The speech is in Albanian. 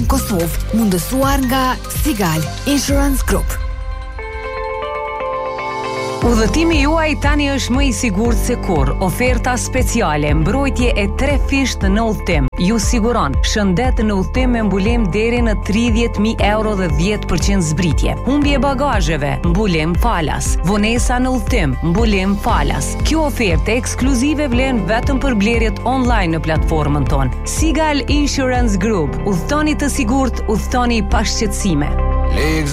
Kosovë, mundësuar nga Sigal Insurance Group. Udhëtimi juaj tani është më i sigurt se kurrë. Oferta speciale, mbrojtje e 3 fisht në udhëtim. Ju siguron shëndet në udhëtim me mbulem deri në 30.000 euro dhe 10% zbritje. Humbje bagazheve, mbulem falas. Vonesa në udhëtim, mbulem falas. Kjo ofertë ekskluzive vlen vetëm për blerjet online në platformën tonë. Sigal Insurance Group. Udhëtoni të sigurt, udhëtoni pa shqetësime.